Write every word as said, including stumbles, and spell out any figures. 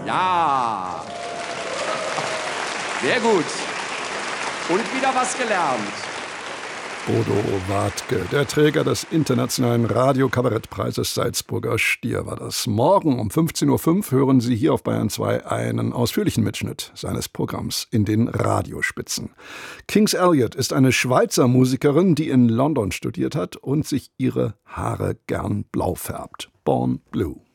Ja. Sehr gut. Und wieder was gelernt. Bodo Wartke, der Träger des internationalen Radio-Kabarettpreises Salzburger Stier war das. Morgen um fünfzehn Uhr fünf hören Sie hier auf Bayern zwei einen ausführlichen Mitschnitt seines Programms in den Radiospitzen. Kings Elliot ist eine Schweizer Musikerin, die in London studiert hat und sich ihre Haare gern blau färbt. Born Blue.